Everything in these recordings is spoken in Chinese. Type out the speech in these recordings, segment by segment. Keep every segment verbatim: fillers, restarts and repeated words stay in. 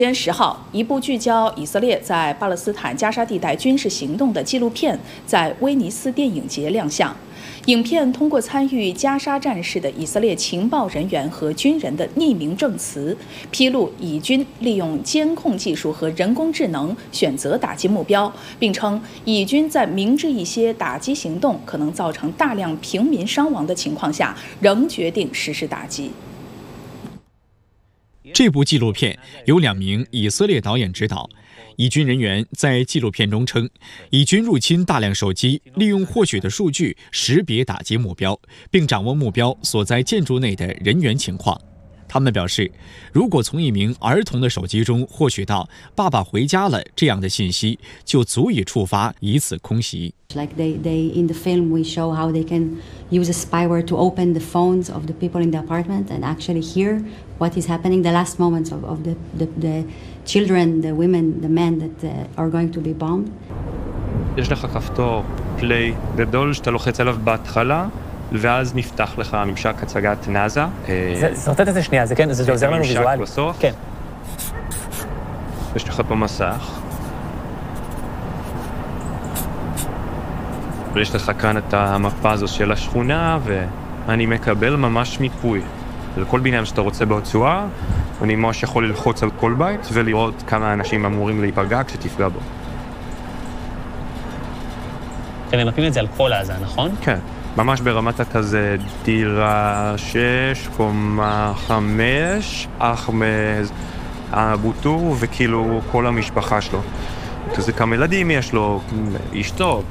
月十号，一部聚焦以色列在巴勒斯坦加沙地带军事行动的纪录片在威尼斯电影节亮相。影片通过参与加沙战事的以色列情报人员和军人的匿名证词，披露以军利用监控技术和人工智能选择打击目标，并称以军在明知一些打击行动可能造成大量平民伤亡的情况下，仍决定实施打击。 这部纪录片由两名以色列导演执导。以军人员在纪录片中称，以军入侵大量手机，利用获取的数据识别打击目标，并掌握目标所在建筑内的人员情况。他们表示，如果从一名儿童的手机中获取到“爸爸回家了”这样的信息，就足以触发一次空袭。 Like they, they in the film, we show how they can use a spyware to open the phones of the people in the apartment and actually hear what is happening, the last moments of, of the, the, the children, the women, the men that uh, are going to be bombed. יש לך כפתור פליי גדול שאתה לוחץ עליו בהתחלה, ואז נפתח לך ממשק הצגת נאזה. סרטט את זה שנייה, זה כן, זה עוזר לנו ויזואלית. כן. יש לך פה מסך. ויש לך כאן את המפה הזו של השכונה, ואני מקבל ממש מיפוי. לכל בניין שאתה רוצה ברצועה, אני ממש יכול ללחוץ על כל בית ולראות כמה אנשים אמורים להיפגע כשתפגע בו. אתם נותנים את זה על כל עזה, נכון? כן, ממש ברמת הכזה דירה שש, קומה חמש, אחמד אבו טור וכאילו כל המשפחה שלו. כזה כמה ילדים יש לו, אשתו.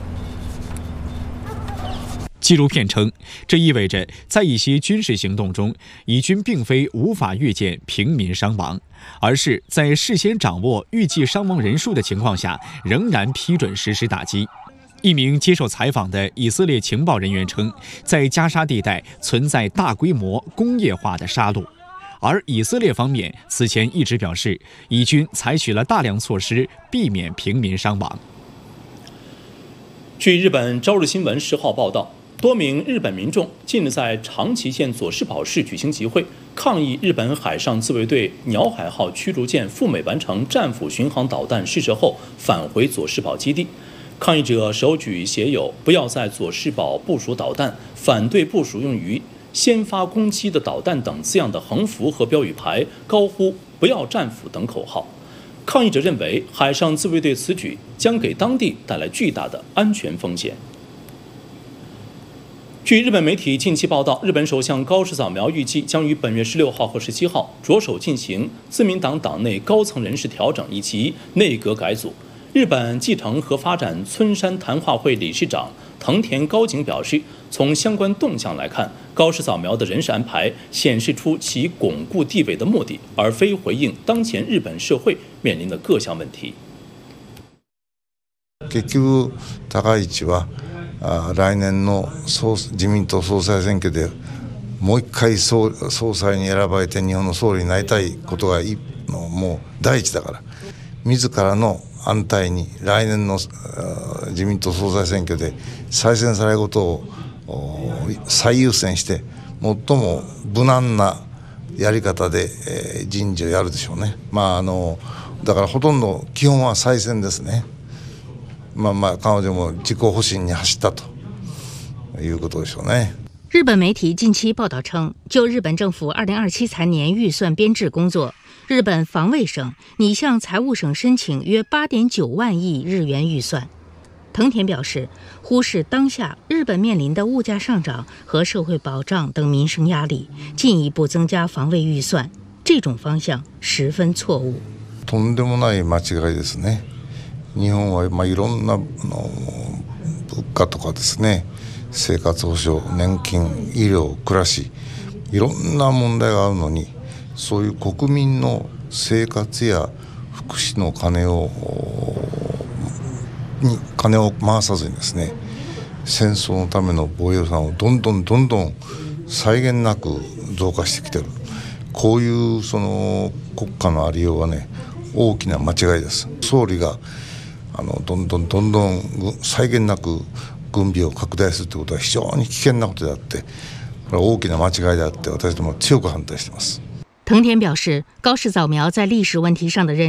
纪录片称，这意味着在一些军事行动中，以军并非无法预见平民伤亡，而是在事先掌握预计伤亡人数的情况下，仍然批准实施打击。一名接受采访的以色列情报人员称，在加沙地带存在大规模工业化的杀戮，而以色列方面此前一直表示，以军采取了大量措施避免平民伤亡。 据日本朝日新闻十号报道。 多名日本民众近日在长崎县佐世保市举行集会，抗议日本海上自卫队鸟海号驱逐舰赴美完成战斧巡航导弹试射后返回佐世保基地。抗议者手举写有“不要在佐世保部署导弹，反对部署用于先发攻击的导弹”等字样的横幅和标语牌，高呼“不要战斧”等口号。抗议者认为，海上自卫队此举将给当地带来巨大的安全风险。 据日本媒体近期报道，日本首相高市早苗预计将于本月十六号和十七号着手进行自民党党内高层人事调整以及内阁改组。日本继承和发展村山谈话会理事长藤田高景表示，从相关动向来看，高市早苗的人事安排显示出其巩固地位的目的，而非回应当前日本社会面临的各项问题。 結局高市は あ来年の総自民党総裁選挙でもう一回 総, 総裁に選ばれて日本の総理になりたいことがいのもう第一だから、自らの安泰に来年の自民党総裁選挙で再選されることを最優先して最も無難なやり方で人事をやるでしょうね。まああのだからほとんど基本は再選ですね。 まあまあ彼女も自己保身に走ったということでしょうね。 日本媒体近期报道称，就日本政府二零二七财年预算编制工作，日本防卫省拟向财务省申请约八点九万亿日元预算。藤田表示，忽视当下日本面临的物价上涨和社会保障等民生压力，进一步增加防卫预算，这种方向十分错误。 とんでもない間違いですね。 日本はまあいろんなあの物価とかですね、生活保障、年金、医療、暮らし、いろんな問題があるのに、そういう国民の生活や福祉の金をに金を回さずにですね、戦争のための防衛予算をどんどんどんどん際限なく増加してきてる。こういうその国家のありようはね、大きな間違いです。総理が あのどんどんどんどん際限なく軍備を拡大するということは非常に危険なことであって、これは大きな間違いであって、私ども強く反対しています。 藤田表示，高市早苗在历史问题上的认